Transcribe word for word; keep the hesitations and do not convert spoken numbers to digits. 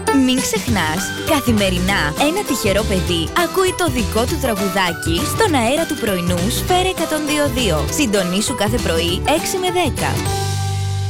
Μην ξεχνάς, καθημερινά ένα τυχερό παιδί ακούει το δικό του τραγουδάκι στον αέρα του πρωινού Σφαίρα εκατόν δύο κόμμα δύο. Συντονίσου κάθε πρωί έξι με δέκα.